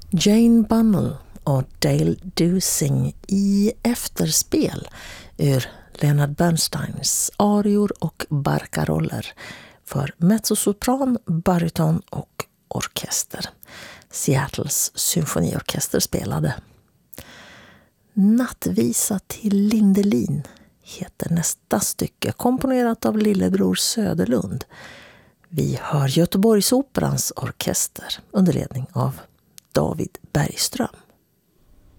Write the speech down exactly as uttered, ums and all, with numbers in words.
Jane Bunnell och Dale Dusing i efterspel ur Leonard Bernsteins arior och barcaroller för mezzosopran, baryton och orkester. Seattles symfoniorkester spelade. Nattvisa till Lindelin heter nästa stycke, komponerat av lillebror Söderlund. Vi hör Göteborgsoperans orkester under ledning av David Bergström.